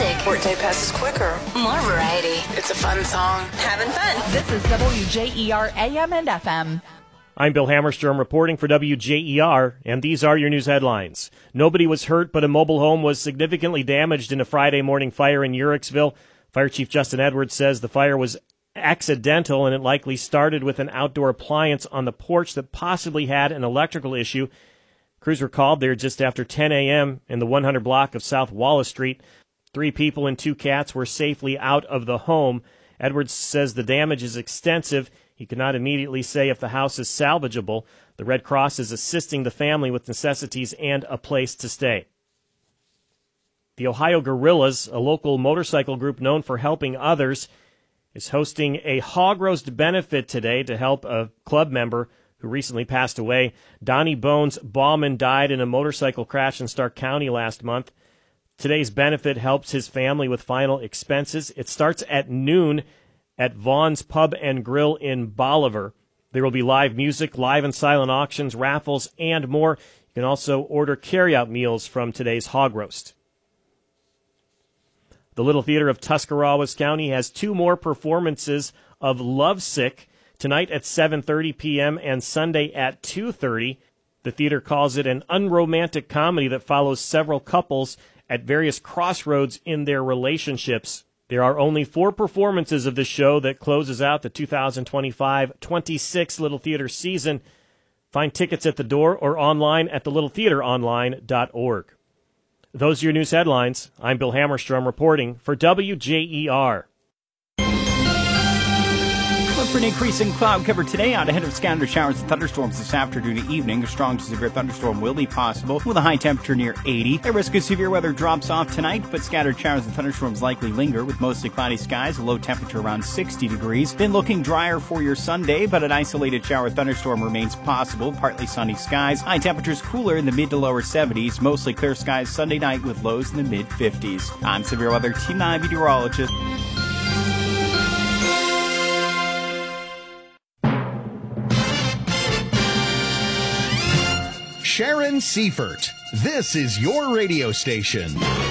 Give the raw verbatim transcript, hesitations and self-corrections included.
music. Workday passes quicker. More variety. It's a fun song. Having fun. This is W J E R A M and F M. I'm Bill Hammerstrom reporting for W J E R, and these are your news headlines. Nobody was hurt, but a mobile home was significantly damaged in a Friday morning fire in Uricksville. Fire Chief Justin Edwards says the fire was accidental, and it likely started with an outdoor appliance on the porch that possibly had an electrical issue. Crews were called there just after ten a.m. in the one hundred block of South Wallace Street. Three people and two cats were safely out of the home. Edwards says the damage is extensive. He cannot immediately say if the house is salvageable. The Red Cross is assisting the family with necessities and a place to stay. The Ohio Gorillas, a local motorcycle group known for helping others, is hosting a hog roast benefit today to help a club member who recently passed away. Donnie Bones Bauman died in a motorcycle crash in Stark County last month. Today's benefit helps his family with final expenses. It starts at noon at Vaughn's Pub and Grill in Bolivar. There will be live music, live and silent auctions, raffles, and more. You can also order carryout meals from today's hog roast. The Little Theater of Tuscarawas County has two more performances of Lovesick, tonight at seven thirty p.m. and Sunday at two thirty. The theater calls it an unromantic comedy that follows several couples at various crossroads in their relationships. There are only four performances of the show that closes out the two thousand twenty-five twenty-six Little Theater season. Find tickets at the door or online at the little theater online dot org. Those are your news headlines. I'm Bill Hammerstrom reporting for W J E R. Look for an increase in cloud cover today out ahead of scattered showers and thunderstorms this afternoon and evening. A strong to severe thunderstorm will be possible with a high temperature near eighty. A risk of severe weather drops off tonight, but scattered showers and thunderstorms likely linger with mostly cloudy skies, a low temperature around sixty degrees. Then looking drier for your Sunday, but an isolated shower thunderstorm remains possible. Partly sunny skies. High temperatures cooler in the mid to lower seventies. Mostly clear skies Sunday night with lows in the mid fifties. I'm Severe Weather Team nine meteorologist. Sharon Seifert. This is your radio station.